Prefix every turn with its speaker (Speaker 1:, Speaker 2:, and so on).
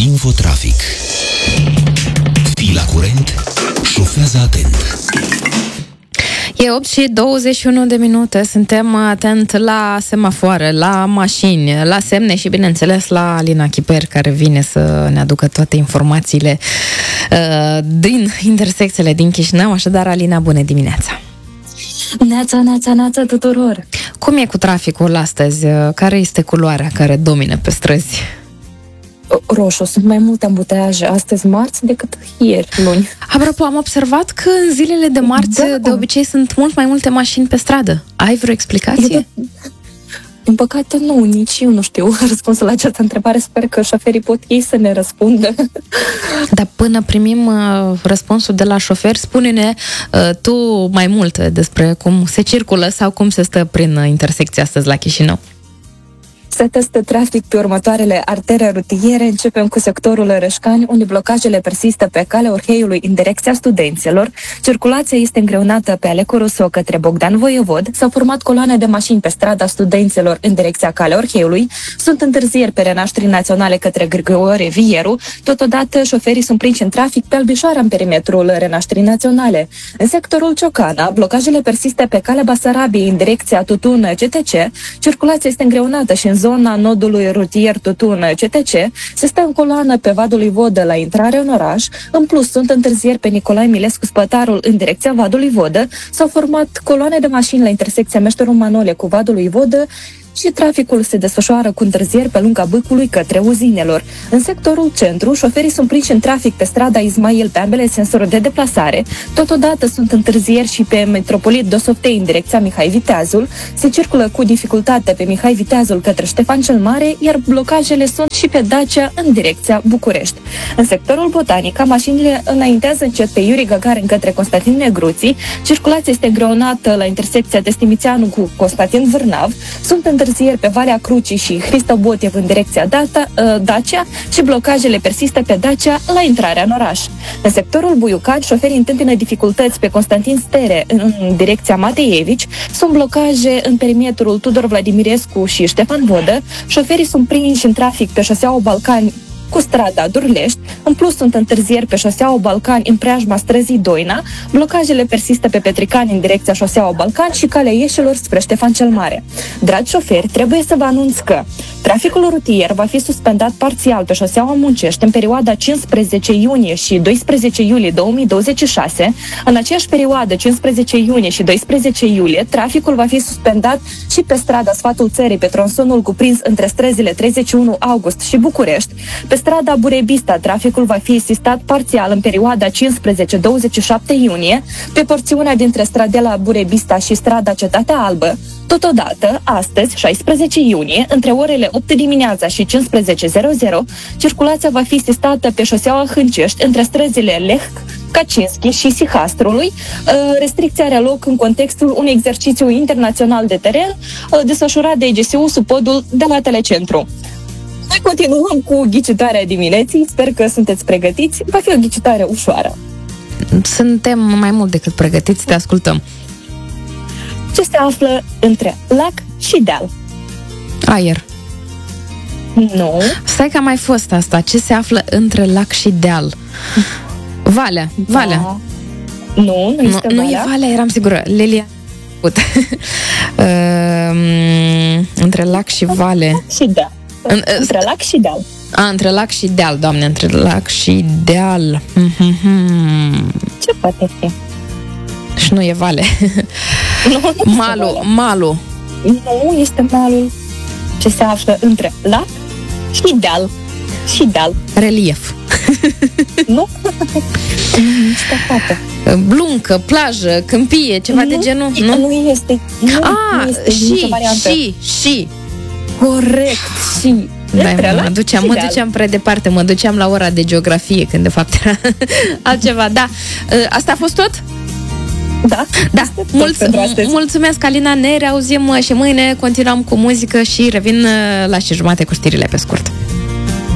Speaker 1: Infotrafic. Fii la curent, șofează atent.
Speaker 2: E 8 și 21 de minute, suntem atent la semafoare, la mașini, la semne și, bineînțeles, la Alina Chiper, care vine să ne aducă toate informațiile din intersecțiile din Chișinău. Așadar, Alina, bună dimineața!
Speaker 3: Neața tuturor!
Speaker 2: Cum e cu traficul astăzi? Care este culoarea care domină pe străzi?
Speaker 3: Roșu, sunt mai multe ambuteiaje astăzi marți decât ieri, luni.
Speaker 2: Apropo, am observat că în zilele de marți de obicei sunt mult mai multe mașini pe stradă. Ai vreo explicație?
Speaker 3: Din păcate nu, nici eu nu știu răspunsul la această întrebare. Sper că șoferii pot ei să ne răspundă.
Speaker 2: Dar până primim răspunsul de la șoferi, spune-ne tu mai multe despre cum se circulă sau cum se stă prin intersecția astăzi la Chișinău.
Speaker 3: Se testă trafic pe următoarele artere rutiere. Începem cu sectorul Rășcani, unde blocajele persistă pe calea Orheiului în direcția Studenților. Circulația este îngreunată pe Alecu Rousseau către Bogdan Voievod. S-au format coloane de mașini pe strada Studenților în direcția calea Orheiului. Sunt întârzieri pe renașterii naționale către Grigore Vieru. Totodată, șoferii sunt prinși în trafic pe Albișoara în perimetrul renașterii naționale. În sectorul Ciocana, blocajele persistă pe calea Basarabiei în direcția Tutun CTC. Circulația este îngreunată și în zona nodului rutier Tutun CTC se stă în coloană pe Vadului Vodă la intrare în oraș. În plus, sunt întârzieri pe Nicolae Milescu Spătarul în direcția Vadului Vodă. S-au format coloane de mașini la intersecția Meșterul Manole cu Vadului Vodă și traficul se desfășoară cu întârzieri pe lunga Bâcului către Uzinelor. În sectorul centru, șoferii sunt prinși în trafic pe strada Ismail pe ambele sensuri de deplasare. Totodată sunt întârzieri și pe Metropolit Dosoftei în direcția Mihai Viteazul. Se circulă cu dificultate pe Mihai Viteazul către Ștefan cel Mare, iar blocajele sunt și pe Dacia în direcția București. În sectorul Botanica, mașinile înaintează încet pe Iuri Gagarin către Constantin Negruții. Circulația este îngreunată la intersecția Testimițeanu cu Constantin Vârnav. Sunt întârzieri pe Valea Crucii și Hristo Botiev în direcția Dacia și blocajele persistă pe Dacia la intrarea în oraș. În sectorul Buiucan, șoferii întâmpină dificultăți pe Constantin Stere în direcția Mateievici. Sunt blocaje în perimetrul Tudor Vladimirescu și Ștefan Vodă. Șoferii sunt prinși în trafic pe șoseaua Balcani cu strada Durlești. În plus, sunt întârzieri pe șoseaua Balcani în preajma străzii Doina. Blocajele persistă pe Petricani în direcția șoseaua Balcani și calea Ieșilor spre Ștefan cel Mare. Dragi șoferi, trebuie să vă anunț că traficul rutier va fi suspendat parțial pe șoseaua Muncești în perioada 15 iunie și 12 iulie 2026. În aceeași perioadă, 15 iunie și 12 iulie, traficul va fi suspendat și pe strada Sfatul Țării, pe tronsonul cuprins între străzile 31 August și București. Pe strada Burebista, traficul va fi asistat parțial în perioada 15-27 iunie, pe porțiunea dintre stradela Burebista și strada Cetatea Albă. Totodată, astăzi, 16 iunie, între orele 8 dimineața și 15:00, circulația va fi asistată pe șoseaua Hâncești, între străzile Leh, Kacinski și Sihastrului. Restricția are loc în contextul unui exercițiu internațional de teren desfășurat de EGSU sub podul de la Telecentru. Noi continuăm cu ghicitoarea dimineții. Sper că sunteți pregătiți. Va fi o ghicitoare ușoară.
Speaker 2: Suntem mai mult decât pregătiți, te ascultăm.
Speaker 3: Ce se află între lac și deal?
Speaker 2: Aer.
Speaker 3: Nu.
Speaker 2: Stai că a mai fost asta. Ce se află între lac și deal? Valea. Valea.
Speaker 3: Nu este
Speaker 2: nu e Valea, eram sigură. Lelia. Între lac și vale.
Speaker 3: Și deal. Între lac și deal.
Speaker 2: Între lac și deal, Doamne, între lac și deal.
Speaker 3: Ce poate fi?
Speaker 2: Și nu e vale. Malul.
Speaker 3: Nu este malul. Ce se află între lac și deal. Și deal.
Speaker 2: Relief.
Speaker 3: Nu? Nici pe fată.
Speaker 2: Bluncă, plajă, câmpie, ceva de genul.
Speaker 3: Nu este.
Speaker 2: Și.
Speaker 3: Corect, și.
Speaker 2: Da, mă duceam prea departe, mă duceam la ora de geografie, când de fapt era altceva. Da, asta a fost tot?
Speaker 3: Da.
Speaker 2: Mulțumesc, Alina, ne reauzim și mâine continuăm cu muzică și revin la 6:30 cu știrile pe scurt.